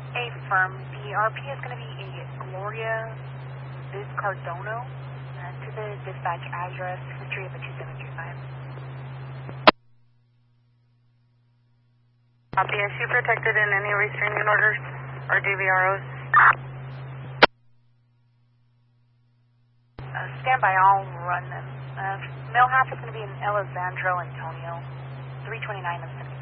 Affirm. The RP is going to be a Gloria Vizcardono to the dispatch address, history of a 2725. Copy. Is she protected in any restraining orders or DVROs? Stand by, I'll run them. Male half is going to be in Alessandro Antonio, 329 of 70.